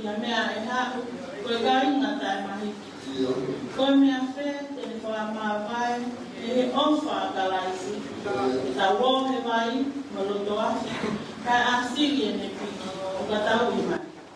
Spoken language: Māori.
ia mea e hau, koe kai ngā tai mahi. Koe mea whē, tene wha mawai, e he ofa ka laisi, e ta wō he mai, ma loto ake, kai a siri e ne piki, o ka tau i mai.